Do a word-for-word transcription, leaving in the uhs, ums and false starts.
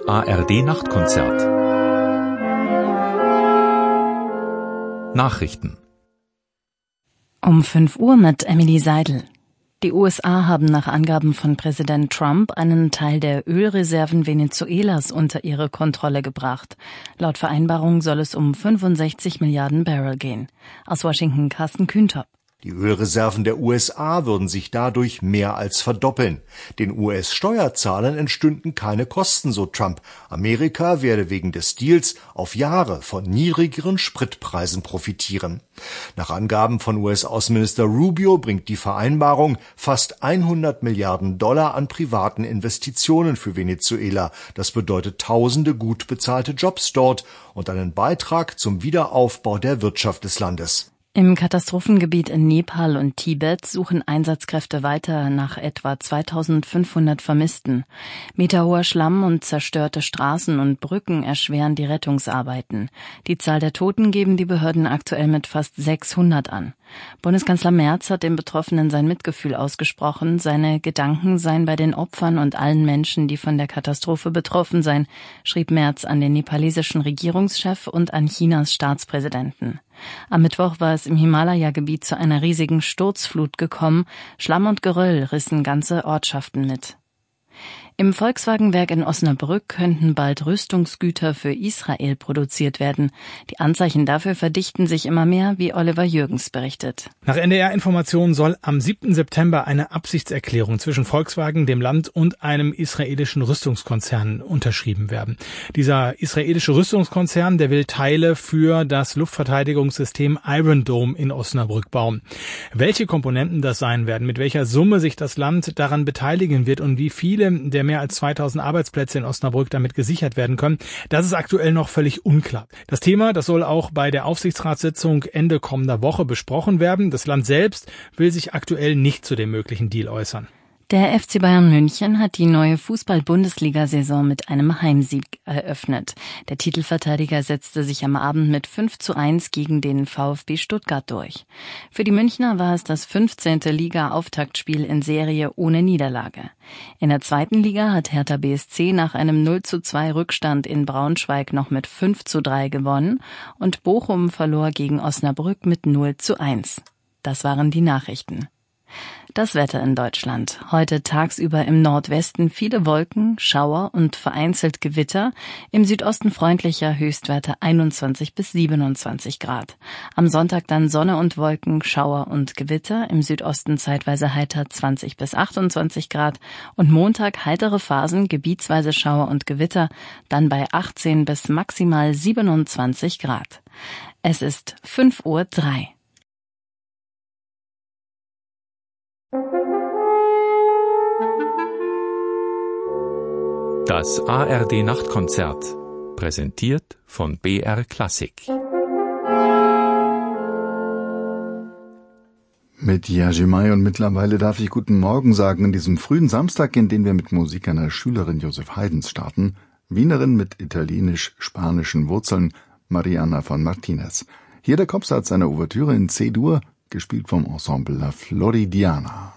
A R D-Nachtkonzert. Nachrichten. Um fünf Uhr mit Emily Seidel. Die U S A haben nach Angaben von Präsident Trump einen Teil der Ölreserven Venezuelas unter ihre Kontrolle gebracht. Laut Vereinbarung soll es um fünfundsechzig Milliarden Barrel gehen. Aus Washington Carsten Kühntop. Die Ölreserven der U S A würden sich dadurch mehr als verdoppeln. Den U S-Steuerzahlern entstünden keine Kosten, so Trump. Amerika werde wegen des Deals auf Jahre von niedrigeren Spritpreisen profitieren. Nach Angaben von U S-Außenminister Rubio bringt die Vereinbarung fast hundert Milliarden Dollar an privaten Investitionen für Venezuela. Das bedeutet tausende gut bezahlte Jobs dort und einen Beitrag zum Wiederaufbau der Wirtschaft des Landes. Im Katastrophengebiet in Nepal und Tibet suchen Einsatzkräfte weiter nach etwa zweitausendfünfhundert Vermissten. Meterhoher Schlamm und zerstörte Straßen und Brücken erschweren die Rettungsarbeiten. Die Zahl der Toten geben die Behörden aktuell mit fast sechshundert an. Bundeskanzler Merz hat den Betroffenen sein Mitgefühl ausgesprochen. Seine Gedanken seien bei den Opfern und allen Menschen, die von der Katastrophe betroffen seien, schrieb Merz an den nepalesischen Regierungschef und an Chinas Staatspräsidenten. Am Mittwoch war es im Himalaya-Gebiet zu einer riesigen Sturzflut gekommen. Schlamm und Geröll rissen ganze Ortschaften mit. Im Volkswagenwerk in Osnabrück könnten bald Rüstungsgüter für Israel produziert werden. Die Anzeichen dafür verdichten sich immer mehr, wie Oliver Jürgens berichtet. Nach N D R-Informationen soll am siebten September eine Absichtserklärung zwischen Volkswagen, dem Land und einem israelischen Rüstungskonzern unterschrieben werden. Dieser israelische Rüstungskonzern, der will Teile für das Luftverteidigungssystem Iron Dome in Osnabrück bauen. Welche Komponenten das sein werden, mit welcher Summe sich das Land daran beteiligen wird und wie viele der mehr als zweitausend Arbeitsplätze in Osnabrück damit gesichert werden können, das ist aktuell noch völlig unklar. Das Thema, das soll auch bei der Aufsichtsratssitzung Ende kommender Woche besprochen werden. Das Land selbst will sich aktuell nicht zu dem möglichen Deal äußern. Der F C Bayern München hat die neue Fußball-Bundesliga-Saison mit einem Heimsieg eröffnet. Der Titelverteidiger setzte sich am Abend mit fünf zu eins gegen den VfB Stuttgart durch. Für die Münchner war es das fünfzehnte Liga-Auftaktspiel in Serie ohne Niederlage. In der zweiten Liga hat Hertha B S C nach einem null zu zwei Rückstand in Braunschweig noch mit fünf zu drei gewonnen und Bochum verlor gegen Osnabrück mit null zu eins. Das waren die Nachrichten. Das Wetter in Deutschland. Heute tagsüber im Nordwesten viele Wolken, Schauer und vereinzelt Gewitter. Im Südosten freundlicher, Höchstwerte einundzwanzig bis siebenundzwanzig Grad. Am Sonntag dann Sonne und Wolken, Schauer und Gewitter. Im Südosten zeitweise heiter zwanzig bis achtundzwanzig Grad. Und Montag heitere Phasen, gebietsweise Schauer und Gewitter. Dann bei achtzehn bis maximal siebenundzwanzig Grad. Es ist fünf Uhr drei. Das A R D-Nachtkonzert, präsentiert von B R Klassik. Mit Yajimai und mittlerweile darf ich guten Morgen sagen in diesem frühen Samstag, in den wir mit Musik einer Schülerin Josef Haydns starten, Wienerin mit italienisch-spanischen Wurzeln, Mariana von Martinez. Hier der Kopfsatz einer Ouvertüre in C-Dur, gespielt vom Ensemble La Floridiana.